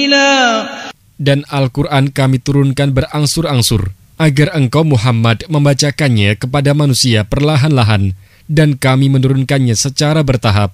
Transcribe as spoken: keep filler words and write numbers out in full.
قليلا. Dan Al-Quran kami turunkan berangsur-angsur, agar engkau Muhammad membacakannya kepada manusia perlahan-lahan, dan kami menurunkannya secara bertahap.